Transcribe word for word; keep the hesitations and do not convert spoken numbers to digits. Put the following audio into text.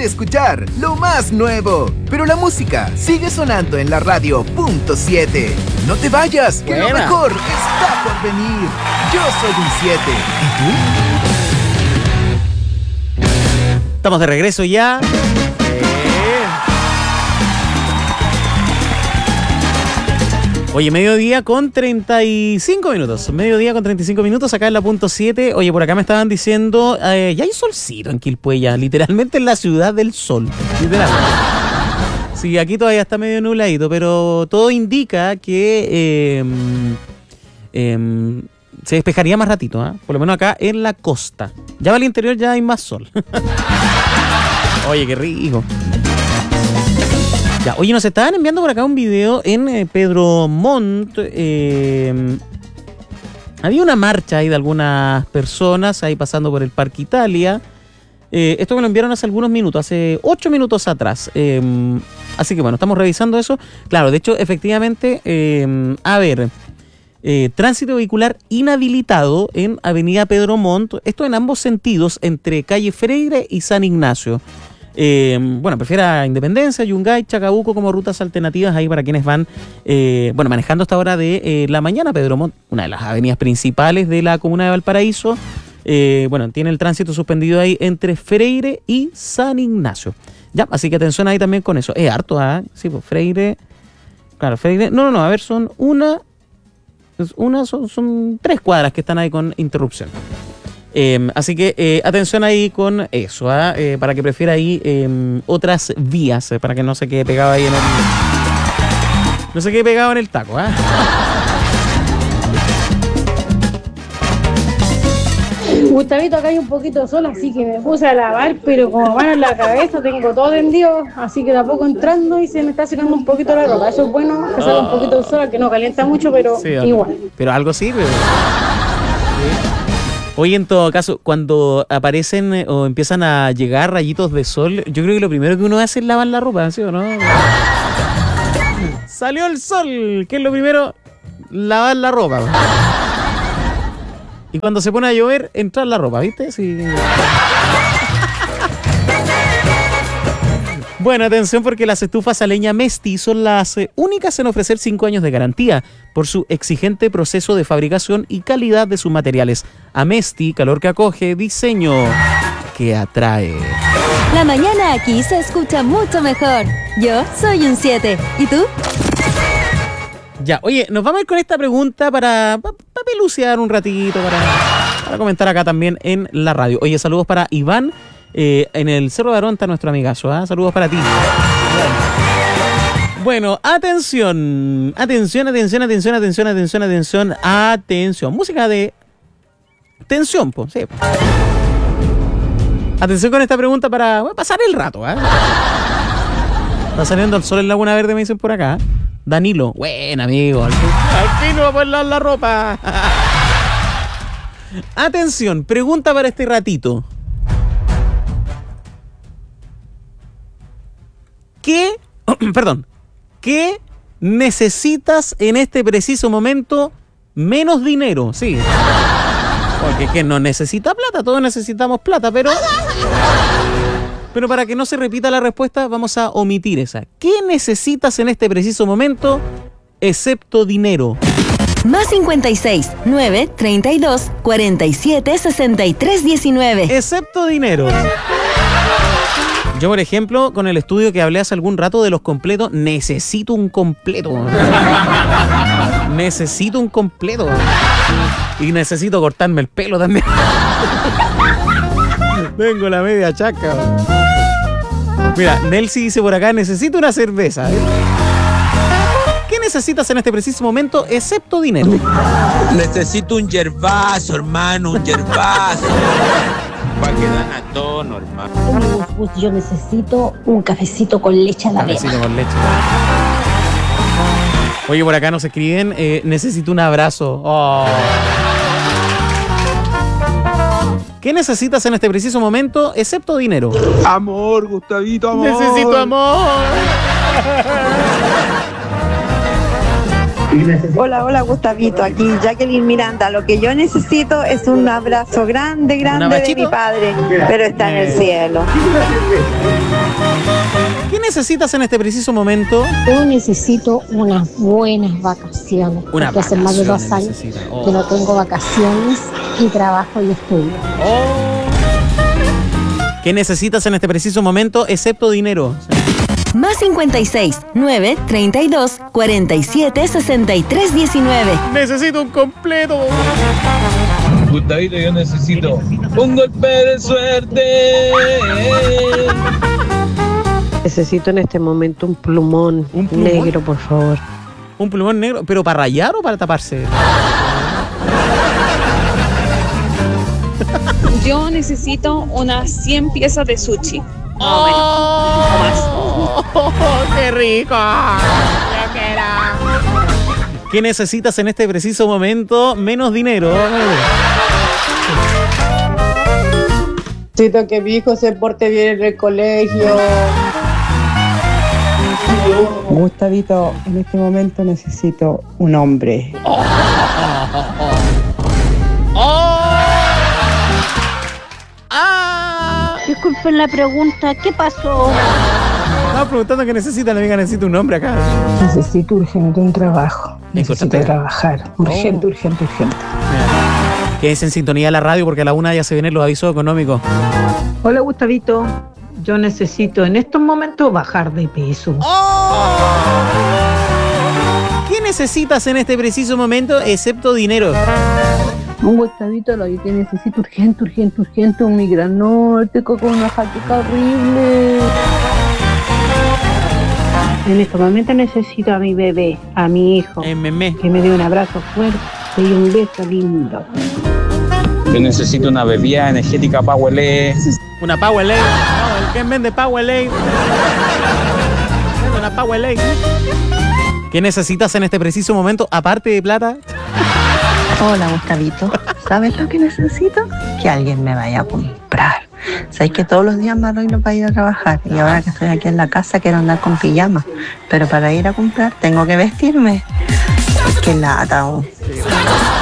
de escuchar lo más nuevo, pero la música sigue sonando en la radio punto siete. No te vayas, que lo mejor está por venir. Yo soy un siete. ¿Y tú? Estamos de regreso ya. Oye, mediodía con treinta y cinco minutos. Mediodía con treinta y cinco minutos acá en la punto siete. Oye, por acá me estaban diciendo, eh, ya hay solcito en Quilpué ya, literalmente en la ciudad del sol. Literalmente. Sí, aquí todavía está medio nubladito, pero todo indica que eh, eh, se despejaría más ratito, ¿eh? Por lo menos acá en la costa. Ya va al interior, ya hay más sol. Oye, qué rico. Ya, oye, nos estaban enviando por acá un video en eh, Pedro Montt. Eh, había una marcha ahí de algunas personas ahí pasando por el Parque Italia. Eh, esto me lo enviaron hace algunos minutos, hace ocho minutos atrás. Eh, así que bueno, estamos revisando eso. Claro, de hecho, efectivamente, eh, a ver, eh, tránsito vehicular inhabilitado en Avenida Pedro Montt. Esto en ambos sentidos, entre calle Freire y San Ignacio. Eh, bueno, prefiera Independencia, Yungay, Chacabuco como rutas alternativas ahí para quienes van, eh, bueno, manejando hasta hora de eh, la mañana. Pedro Montt, una de las avenidas principales de la comuna de Valparaíso. Eh, bueno, tiene el tránsito suspendido ahí entre Freire y San Ignacio. Ya, así que atención ahí también con eso. Es harto, ¿ah? ¿eh? Sí, pues Freire. Claro, Freire. No, no, no, a ver, son una. Una, son, son tres cuadras que están ahí con interrupción. Eh, así que eh, atención ahí con eso, ¿eh? Eh, para que prefiera ahí eh, otras vías, eh, para que no se quede pegado ahí en el. No se quede pegado en el taco, ¿eh? Gustavito, acá hay un poquito de sol, así que me puse a lavar, pero como mano en la cabeza tengo todo tendido, así que de a poco entrando y se me está secando un poquito la ropa. Eso es bueno, que salga un poquito de sol, que no calienta mucho, pero sí, igual. Pero algo sirve. Sí. Hoy en todo caso, cuando aparecen eh, o empiezan a llegar rayitos de sol, yo creo que lo primero que uno hace es lavar la ropa, ¿sí o no? Salió el sol, ¿qué es lo primero? Lavar la ropa. Y cuando se pone a llover, entrar la ropa, ¿viste? Sí. Bueno, atención porque las estufas a leña Mesti son las eh, únicas en ofrecer cinco años de garantía por su exigente proceso de fabricación y calidad de sus materiales. A Mesti, calor que acoge, diseño que atrae. La mañana aquí se escucha mucho mejor. Yo soy un siete. ¿Y tú? Ya, oye, nos vamos a ir con esta pregunta para, para, para pelucear un ratito, para, para comentar acá también en la radio. Oye, saludos para Iván. Eh, en el Cerro de Arón está nuestro amigazo, ¿eh? Saludos para ti. Bueno, atención, atención, atención, atención, atención, atención, atención, atención. Música de tensión, pues, sí. Atención con esta pregunta para bueno, pasar el rato, ¿eh? Está saliendo el sol en Laguna Verde, me dicen por acá. Danilo, buen amigo, al fin, al fin no va a poder lavar la ropa. Atención, pregunta para este ratito. ¿Qué, perdón, qué necesitas en este preciso momento menos dinero? Sí. Porque que no necesita plata, todos necesitamos plata, pero... Pero para que no se repita la respuesta, vamos a omitir esa. ¿Qué necesitas en este preciso momento, excepto dinero? Más cincuenta y seis, nueve, treinta y dos, cuarenta y siete, sesenta y tres, diecinueve. Excepto dinero. Yo, por ejemplo, con el estudio que hablé hace algún rato de los completos, necesito un completo. Necesito un completo. Y necesito cortarme el pelo también. Tengo la media chaca. Mira, Nelsi dice por acá, necesito una cerveza. ¿Qué necesitas en este preciso momento, excepto dinero? Necesito un yerbazo, hermano, un yerbazo. Para que dan a tono, hermano. Yo necesito un cafecito con leche a la vez. Cafecito con leche. Oye, por acá nos escriben, eh, necesito un abrazo. Oh. ¿Qué necesitas en este preciso momento, excepto dinero? Amor, Gustavito, amor. Necesito amor. Hola, hola Gustavito, aquí Jacqueline Miranda. Lo que yo necesito es un abrazo grande, grande de mi padre, pero está en el cielo. necesitas en este preciso momento? Yo necesito unas buenas vacaciones. Una porque hace más de dos vacaciones años necesita. Oh. que no tengo vacaciones y trabajo y estudio. ¿Qué necesitas en este preciso momento excepto dinero? Más cincuenta y seis, nueve, treinta y dos, cuarenta y siete, sesenta y tres, diecinueve. Necesito un completo. Gustavito, yo necesito un golpe de suerte. Necesito en este momento un plumón, ¿Un plumón? negro, por favor. ¿Un plumón negro? ¿Pero para rayar o para taparse? Yo necesito unas cien piezas de sushi. ¡Oh! ¡Oh, ¡qué rico! Yo quiero. ¿Qué necesitas en este preciso momento? Menos dinero. Necesito que mi hijo se porte bien en el colegio. Gustavito, en este momento necesito un hombre. Oh. Oh. Ah. Disculpen la pregunta, ¿qué pasó? Estaba preguntando qué necesita, la amiga necesita un hombre acá. Necesito urgente un trabajo. Necesito ¿Encontraste? trabajar. Urgente, Oh. urgente, urgente. Que es en sintonía de la radio porque a la una ya se vienen los avisos económicos. Hola, Gustavito. Yo necesito en estos momentos bajar de peso. Oh. ¿Qué necesitas en este preciso momento excepto dinero? Un Gustavito, lo que necesito urgente, urgente, urgente, un migranote con una jaqueca horrible. En este momento necesito a mi bebé, a mi hijo, eh, meme. que me dé un abrazo fuerte y un beso lindo. Yo necesito una bebida energética Powerade. Una Powerade. Oh, ¿quién vende Powerade? Vende una Powerade. ¿Qué necesitas en este preciso momento aparte de plata? Hola, Gustavito. ¿Sabes lo que necesito? Que alguien me vaya a comprar. Sabéis que todos los días me arreglo para ir a trabajar y ahora que estoy aquí en la casa quiero andar con pijama, pero para ir a comprar tengo que vestirme. Qué lata. Oh.